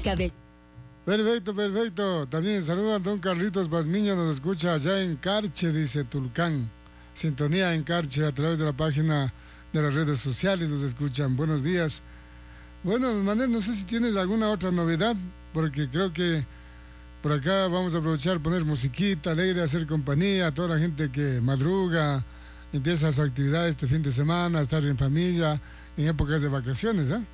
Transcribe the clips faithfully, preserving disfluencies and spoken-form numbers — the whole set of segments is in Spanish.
cabello. Perfecto, perfecto. También saluda a don Carlitos Basmiño, nos escucha allá en Carche, dice Tulcán. Sintonía en Carche a través de la página de las redes sociales, nos escuchan. Buenos días. Bueno, Manuel, no sé si tienes alguna otra novedad, porque creo que por acá vamos a aprovechar poner musiquita alegre, hacer compañía a toda la gente que madruga, empieza su actividad este fin de semana, estar en familia, en épocas de vacaciones, ¿eh?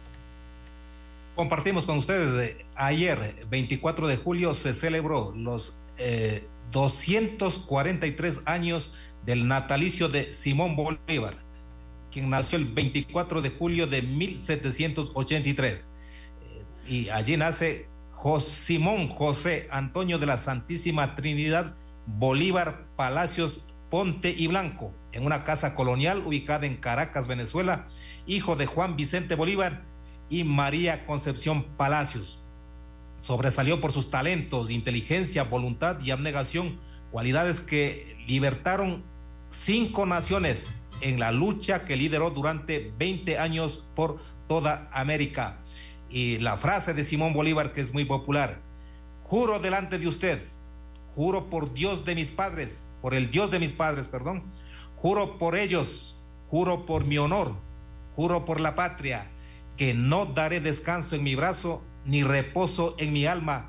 Compartimos con ustedes, eh, ayer, veinticuatro de julio, se celebró los eh, doscientos cuarenta y tres años del natalicio de Simón Bolívar, quien nació el veinticuatro de julio de mil setecientos ochenta y tres. Eh, y allí nace Jos, Simón José Antonio de la Santísima Trinidad Bolívar Palacios Ponte y Blanco, en una casa colonial ubicada en Caracas, Venezuela, hijo de Juan Vicente Bolívar y María Concepción Palacios. Sobresalió por sus talentos, inteligencia, voluntad y abnegación, cualidades que libertaron cinco naciones en la lucha que lideró durante veinte años por toda América. Y la frase de Simón Bolívar, que es muy popular: juro delante de usted, juro por Dios de mis padres, por el Dios de mis padres, perdón, juro por ellos, juro por mi honor, juro por la patria, que no daré descanso en mi brazo ni reposo en mi alma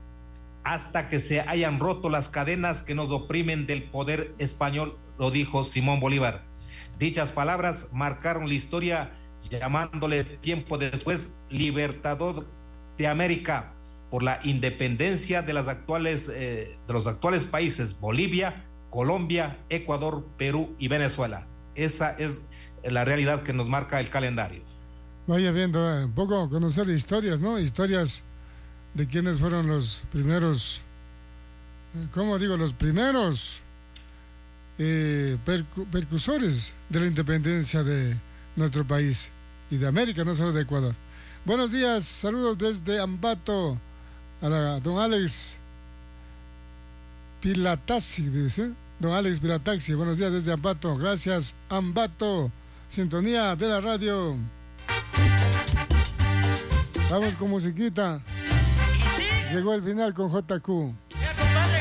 hasta que se hayan roto las cadenas que nos oprimen del poder español, lo dijo Simón Bolívar. Dichas palabras marcaron la historia, llamándole tiempo después libertador de América, por la independencia de las actuales eh, de los actuales países Bolivia, Colombia, Ecuador, Perú y Venezuela. Esa es la realidad que nos marca el calendario. Vaya viendo, eh, un poco conocer historias, ¿no? Historias de quienes fueron los primeros, eh, ¿cómo digo? Los primeros eh, percu- percursores de la independencia de nuestro país y de América, no solo de Ecuador. Buenos días, saludos desde Ambato a, la, a don Alex Pilatazzi, dice, don Alex Pilatazzi, buenos días desde Ambato, gracias Ambato, sintonía de la radio. Vamos con musiquita. Llegó el final con J Q.